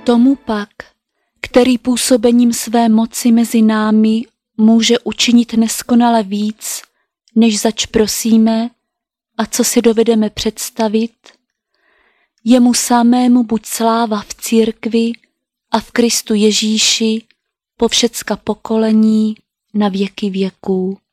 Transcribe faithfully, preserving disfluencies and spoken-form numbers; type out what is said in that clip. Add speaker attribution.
Speaker 1: Tomu pak, který působením své moci mezi námi může učinit neskonale víc, než zač prosíme a co si dovedeme představit, jemu samému buď sláva v církvi a v Kristu Ježíši po všecka pokolení na věky věků.